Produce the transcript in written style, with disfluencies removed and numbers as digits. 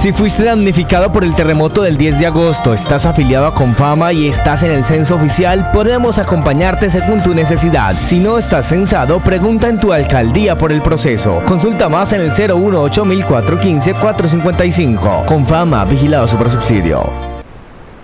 Si fuiste damnificado por el terremoto del 10 de agosto, estás afiliado a Confama y estás en el censo oficial, podemos acompañarte según tu necesidad. Si no estás censado, pregunta en tu alcaldía por el proceso. Consulta más en el 018-415-455. Confama, vigilado Supersubsidio.